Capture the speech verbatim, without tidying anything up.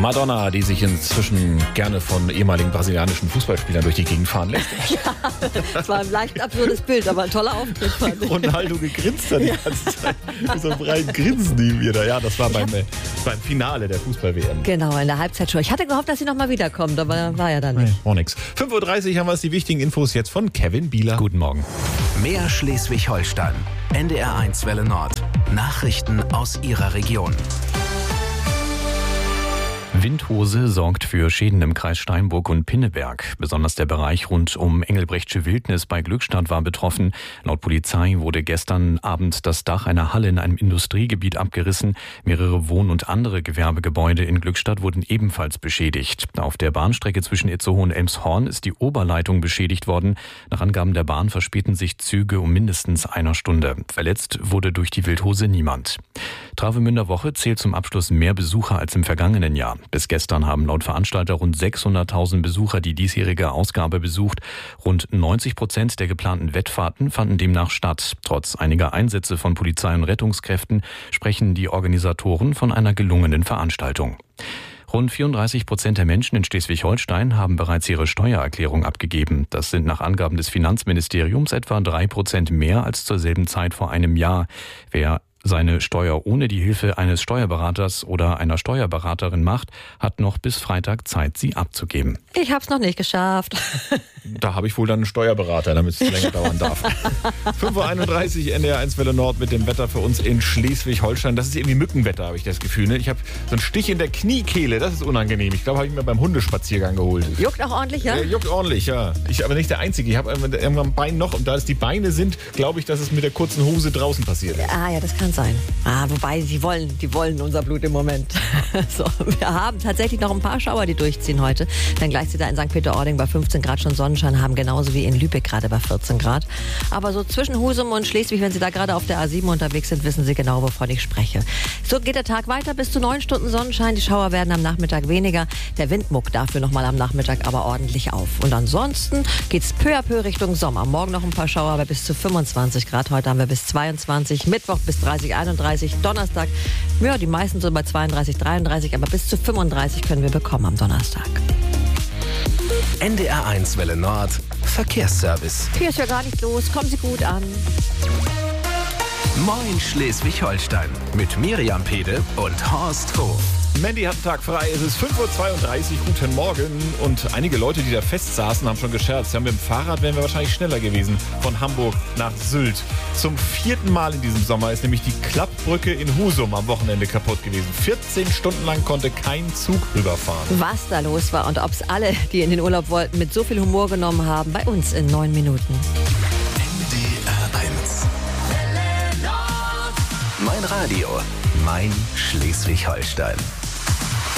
Madonna, die sich inzwischen gerne von ehemaligen brasilianischen Fußballspielern durch die Gegend fahren lässt. Ja, das war ein leicht absurdes Bild, aber ein toller Auftritt fand ich. Ronaldo gegrinst hat die ganze Zeit. Mit so einem breiten Grinsen neben ihr da. Ja, das war beim, äh, beim Finale der Fußball-W M. Genau, in der Halbzeitshow. Ich hatte gehofft, dass sie nochmal wiederkommt, aber war ja dann nicht. Nee, auch nix. fünf Uhr dreißig haben wir die wichtigen Infos jetzt von Kevin Bieler. Guten Morgen. Mehr Schleswig-Holstein. N D R eins Welle Nord. Nachrichten aus Ihrer Region. Windhose sorgt für Schäden im Kreis Steinburg und Pinneberg. Besonders der Bereich rund um Engelbrechtsche Wildnis bei Glückstadt war betroffen. Laut Polizei wurde gestern Abend das Dach einer Halle in einem Industriegebiet abgerissen. Mehrere Wohn- und andere Gewerbegebäude in Glückstadt wurden ebenfalls beschädigt. Auf der Bahnstrecke zwischen Itzehoe und Elmshorn ist die Oberleitung beschädigt worden. Nach Angaben der Bahn verspäten sich Züge um mindestens einer Stunde. Verletzt wurde durch die Wildhose niemand. Travemünder Woche zählt zum Abschluss mehr Besucher als im vergangenen Jahr. Bis gestern haben laut Veranstalter rund sechshunderttausend Besucher die diesjährige Ausgabe besucht. Rund neunzig Prozent der geplanten Wettfahrten fanden demnach statt. Trotz einiger Einsätze von Polizei und Rettungskräften sprechen die Organisatoren von einer gelungenen Veranstaltung. Rund vierunddreißig Prozent der Menschen in Schleswig-Holstein haben bereits ihre Steuererklärung abgegeben. Das sind nach Angaben des Finanzministeriums etwa drei Prozent mehr als zur selben Zeit vor einem Jahr. Wer seine Steuer ohne die Hilfe eines Steuerberaters oder einer Steuerberaterin macht, hat noch bis Freitag Zeit, sie abzugeben. Ich hab's noch nicht geschafft. Da habe ich wohl dann einen Steuerberater, damit es länger dauern darf. fünf Uhr einunddreißig, N D R eins Welle Nord mit dem Wetter für uns in Schleswig-Holstein. Das ist irgendwie Mückenwetter, habe ich das Gefühl. Ne? Ich habe so einen Stich in der Kniekehle, das ist unangenehm. Ich glaube, habe ich mir beim Hundespaziergang geholt. Juckt auch ordentlich, ja? Äh, juckt ordentlich, ja. Ich aber nicht der Einzige. Ich habe irgendwann ein Bein noch und da es die Beine sind, glaube ich, dass es mit der kurzen Hose draußen passiert ist. Ah ja, das kann sein. Ah, wobei, die wollen, die wollen unser Blut im Moment. So, wir haben tatsächlich noch ein paar Schauer, die durchziehen heute. Dann gleich sie da in Sankt Peter-Ording bei fünfzehn Grad schon Sonnenschein haben, genauso wie in Lübeck gerade bei vierzehn Grad. Aber so zwischen Husum und Schleswig, wenn Sie da gerade auf der A sieben unterwegs sind, wissen Sie genau, wovon ich spreche. So geht der Tag weiter, bis zu neun Stunden Sonnenschein. Die Schauer werden am Nachmittag weniger. Der Wind muckt dafür nochmal am Nachmittag aber ordentlich auf. Und ansonsten geht's peu à peu Richtung Sommer. Morgen noch ein paar Schauer, aber bis zu fünfundzwanzig Grad. Heute haben wir bis zweiundzwanzig, Mittwoch bis dreißig, einunddreißig, Donnerstag, ja, die meisten so bei zweiunddreißig, dreiunddreißig, aber bis zu fünfunddreißig können wir bekommen am Donnerstag. N D R eins Welle Nord. Verkehrsservice. Hier ist ja gar nichts los. Kommen Sie gut an. Moin Schleswig-Holstein. Mit Miriam Pede und Horst Hoh. Mandy hat einen Tag frei, es ist fünf Uhr zweiunddreißig, guten Morgen. Und einige Leute, die da fest saßen, haben schon gescherzt. Ja, mit dem Fahrrad wären wir wahrscheinlich schneller gewesen von Hamburg nach Sylt. Zum vierten Mal in diesem Sommer ist nämlich die Klappbrücke in Husum am Wochenende kaputt gewesen. vierzehn Stunden lang konnte kein Zug rüberfahren. Was da los war und ob es alle, die in den Urlaub wollten, mit so viel Humor genommen haben, bei uns in neun Minuten. N D R eins. Mein Radio, mein Schleswig-Holstein.